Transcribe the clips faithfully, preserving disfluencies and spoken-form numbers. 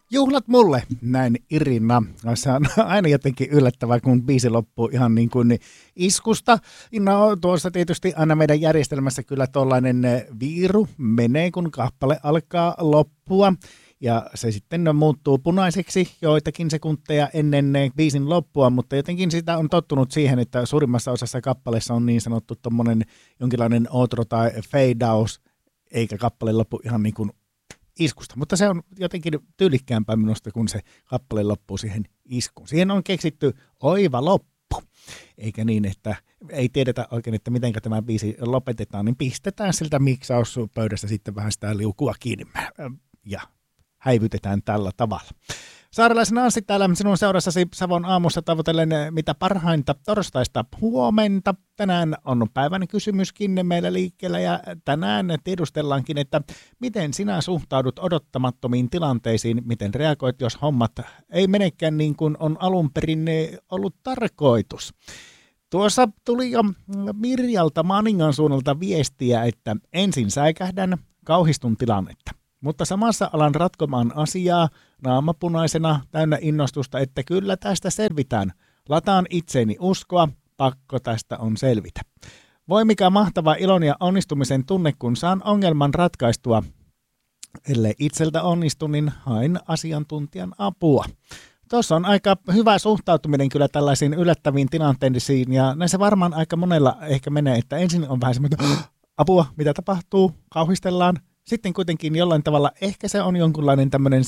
Juhlat mulle, näin Irina. Se on aina jotenkin yllättävää, kun biisi loppuu ihan niin kuin iskusta. No tuossa tietysti aina meidän järjestelmässä kyllä tollainen viiru menee, kun kappale alkaa loppua. Ja se sitten muuttuu punaiseksi joitakin sekunteja ennen biisin loppua, mutta jotenkin sitä on tottunut siihen, että suurimmassa osassa kappaleessa on niin sanottu tommonen jonkinlainen outro tai fade out, eikä kappale loppu ihan niin kuin iskusta, mutta se on jotenkin tyylikkäämpää minusta, kun se kappale loppuu siihen iskuun. Siihen on keksitty oiva loppu, eikä niin, että ei tiedetä oikein, että miten tämä biisi lopetetaan, niin pistetään siltä miksauspöydästä sitten vähän sitä liukua kiinni ja häivytetään tällä tavalla. Saarelaisen Anssi täällä sinun seurassasi Savon aamussa tavoitellen mitä parhainta torstaista huomenta. Tänään on päivän kysymyskin meillä liikkeellä ja tänään tiedustellaankin, että miten sinä suhtaudut odottamattomiin tilanteisiin, miten reagoit, jos hommat ei menekään niin kuin on alun perin ollut tarkoitus. Tuossa tuli jo Mirjalta Maningan suunnalta viestiä, että ensin säikähdän, kauhistun tilannetta. Mutta samassa alan ratkomaan asiaa naamapunaisena täynnä innostusta, että kyllä tästä selvitään. Lataan itseeni uskoa, pakko tästä on selvitä. Voi mikä mahtava ilon ja onnistumisen tunne, kun saan ongelman ratkaistua. Ellei itseltä onnistu, niin hain asiantuntijan apua. Tuossa on aika hyvä suhtautuminen kyllä tällaisiin yllättäviin tilanteisiin ja näissä varmaan aika monella ehkä menee, että ensin on vähän semmoinen apua, mitä tapahtuu, kauhistellaan. Sitten kuitenkin jollain tavalla ehkä se on jonkunlainen tämmöinen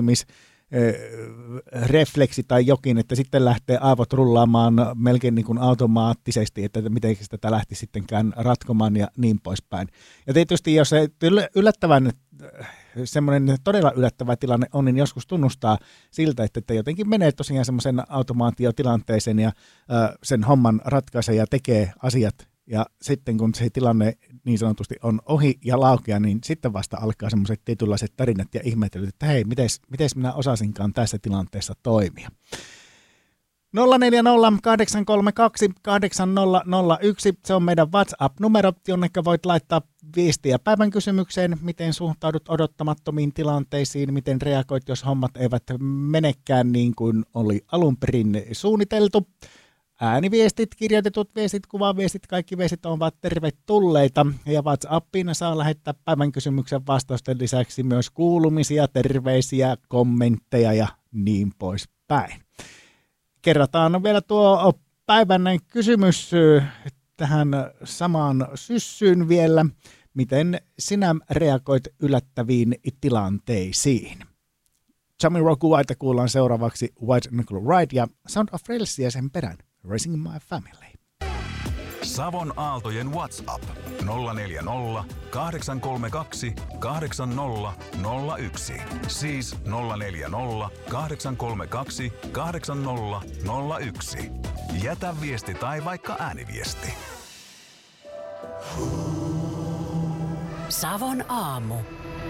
selviytymisrefleksi tai jokin, että sitten lähtee aivot rullaamaan melkein niin kuin automaattisesti, että miten tätä lähti sittenkään ratkomaan ja niin poispäin. Ja tietysti jos se yllättävän, semmoinen todella yllättävä tilanne on, niin joskus tunnustaa siltä, että jotenkin menee tosiaan semmoisen automaatiotilanteeseen ja sen homman ratkaisee ja tekee asiat. Ja sitten kun se tilanne niin sanotusti on ohi ja laukea, niin sitten vasta alkaa semmoiset tietynlaiset tarinat ja ihmettelyt, että hei, miten minä osasinkaan tässä tilanteessa toimia. nolla neljä nolla kahdeksan kolme kaksi kahdeksan nolla nolla yksi, se on meidän WhatsApp-numero, jonne voit laittaa viestiä päivän kysymykseen, miten suhtaudut odottamattomiin tilanteisiin, miten reagoit, jos hommat eivät menekään niin kuin oli alun perin suunniteltu. Ääniviestit, kirjoitetut viestit, kuvaviestit, kaikki viestit ovat tervetulleita ja WhatsAppiin saa lähettää päivän kysymyksen vastausten lisäksi myös kuulumisia, terveisiä, kommentteja ja niin poispäin. Kerrataan vielä tuo päivän kysymys tähän samaan syssyyn vielä. Miten sinä reagoit yllättäviin tilanteisiin? Jamiroquaita kuullaan seuraavaksi White Knuckle Ride ja Sound of Railsia sen perään. Raising My Family. Savon Aaltojen WhatsApp nolla neljä nolla kahdeksan kolme kaksi kahdeksan nolla nolla yksi. Siis nolla neljä nolla kahdeksan kolme kaksi kahdeksan nolla nolla yksi. Jätä viesti tai vaikka ääniviesti. Savon aamu.